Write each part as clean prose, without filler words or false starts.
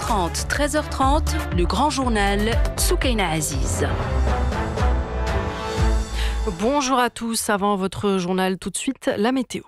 12h30, 13h30, le grand journal Soukaina Aziz. Bonjour à tous, avant votre journal tout de suite, la météo.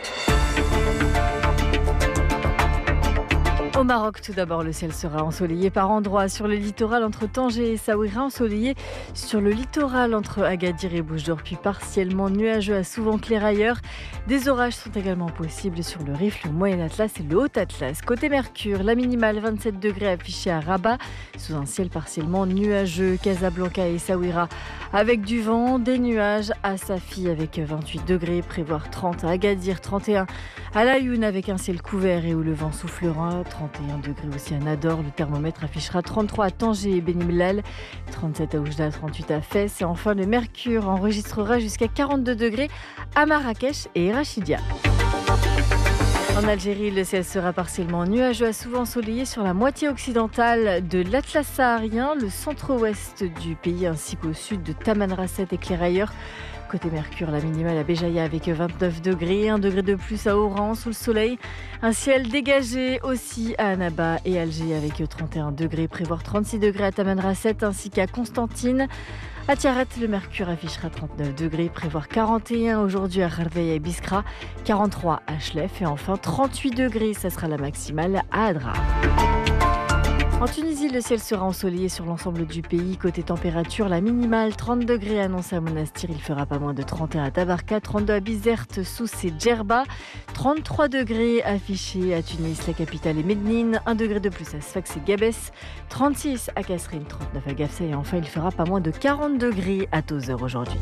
Au Maroc, tout d'abord, le ciel sera ensoleillé par endroits sur le littoral entre Tanger et Essaouira, ensoleillé sur le littoral entre Agadir et Bouches-d'Or, puis partiellement nuageux à souvent clair ailleurs. Des orages sont également possibles sur le Rif, le Moyen Atlas et le Haut Atlas. Côté Mercure, la minimale 27 degrés affichée à Rabat, sous un ciel partiellement nuageux. Casablanca et Essaouira avec du vent, des nuages à Safi avec 28 degrés, prévoir 30 à Agadir, 31 à Layoun avec un ciel couvert et où le vent soufflera, 31 degrés aussi à Nador. Le thermomètre affichera 33 à Tanger et Beni Mellal, 37 à Oujda, 38 à Fès. Et enfin, le mercure enregistrera jusqu'à 42 degrés à Marrakech et Rachidia. En Algérie, le ciel sera partiellement nuageux à souvent ensoleillé sur la moitié occidentale de l'Atlas saharien, le centre-ouest du pays ainsi qu'au sud de Tamanrasset et Clairailleurs. Côté Mercure, la minimale à Béjaïa avec 29 degrés, 1 degré de plus à Oran sous le soleil. Un ciel dégagé aussi à Annaba et Alger avec 31 degrés, prévoir 36 degrés à Tamanrasset ainsi qu'à Constantine. À Tiaret, le mercure affichera 39 degrés, prévoir 41 aujourd'hui à Kharveï et Biskra, 43 à Chlef et enfin 38 degrés, ça sera la maximale à Adra. En Tunisie, le ciel sera ensoleillé sur l'ensemble du pays. Côté température, la minimale 30 degrés annoncée à Monastir. Il fera pas moins de 31 à Tabarka, 32 à Bizerte, Sousse et Djerba, 33 degrés affichés à Tunis, la capitale et Mednine, 1 degré de plus à Sfax et Gabès, 36 à Kasserine, 39 à Gafsa et enfin il fera pas moins de 40 degrés à Tozeur aujourd'hui.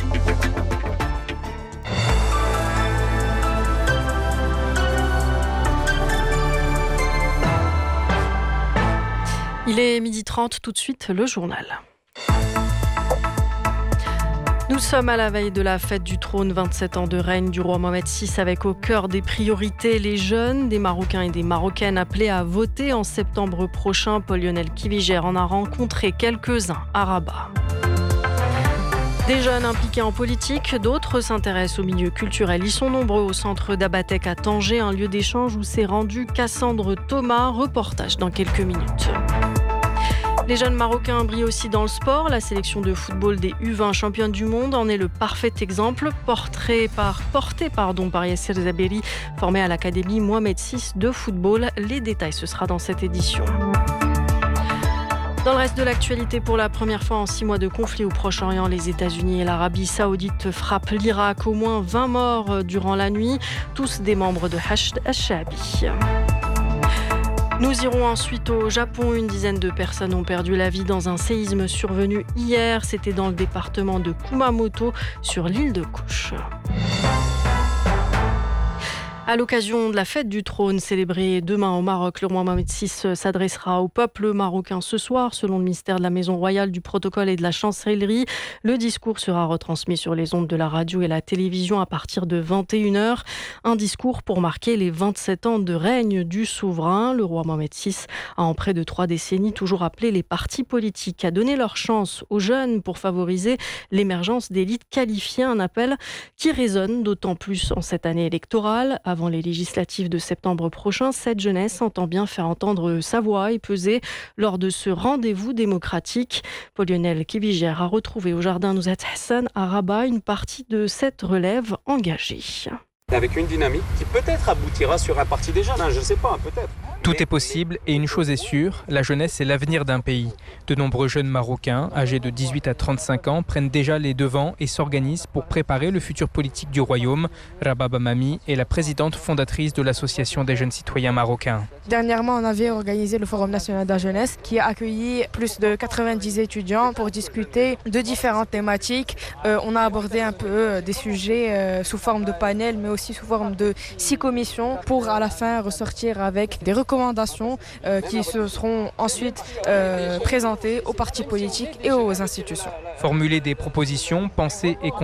Il est 12h30, tout de suite le journal. Nous sommes à la veille de la fête du trône, 27 ans de règne du roi Mohamed VI, avec au cœur des priorités les jeunes, des Marocains et des Marocaines appelés à voter en septembre prochain. Paul-Lionel Kiviger en a rencontré quelques-uns à Rabat. Des jeunes impliqués en politique, d'autres s'intéressent au milieu culturel. Ils sont nombreux au centre d'Abatek à Tanger, un lieu d'échange où s'est rendue Cassandre Thomas. Reportage dans quelques minutes. Les jeunes Marocains brillent aussi dans le sport. La sélection de football des U20 championnes du monde en est le parfait exemple. Porté par Yasser Zaberi, formé à l'Académie Mohamed VI de football. Les détails, ce sera dans cette édition. Dans le reste de l'actualité, pour la première fois en 6 mois de conflit au Proche-Orient, les États-Unis et l'Arabie Saoudite frappent l'Irak. Au moins 20 morts durant la nuit, tous des membres de Hashd al-Shaabi. Nous irons ensuite au Japon. Une dizaine de personnes ont perdu la vie dans un séisme survenu hier. C'était dans le département de Kumamoto, sur l'île de Kush. À l'occasion de la fête du trône célébrée demain au Maroc, le roi Mohamed VI s'adressera au peuple marocain ce soir, selon le ministère de la Maison royale, du protocole et de la chancellerie. Le discours sera retransmis sur les ondes de la radio et la télévision à partir de 21h. Un discours pour marquer les 27 ans de règne du souverain. Le roi Mohamed VI a en près de 3 décennies toujours appelé les partis politiques à donner leur chance aux jeunes pour favoriser l'émergence d'élites qualifiées. Un appel qui résonne d'autant plus en cette année électorale. Avant les législatives de septembre prochain, cette jeunesse entend bien faire entendre sa voix et peser lors de ce rendez-vous démocratique. Paul-Lionel Kiviger a retrouvé au jardin Nouzat Hassan à Rabat une partie de cette relève engagée. Avec une dynamique qui peut-être aboutira sur un parti des jeunes, je ne sais pas, peut-être. Tout est possible et une chose est sûre, la jeunesse est l'avenir d'un pays. De nombreux jeunes Marocains, âgés de 18 à 35 ans, prennent déjà les devants et s'organisent pour préparer le futur politique du royaume. Rababa Mami est la présidente fondatrice de l'Association des jeunes citoyens marocains. Dernièrement, on avait organisé le Forum national de la jeunesse qui a accueilli plus de 90 étudiants pour discuter de différentes thématiques. On a abordé un peu des sujets sous forme de panel, mais aussi sous forme de 6 commissions pour à la fin ressortir avec des recommandations qui se seront ensuite présentées aux partis politiques et aux institutions. Formuler des propositions, penser et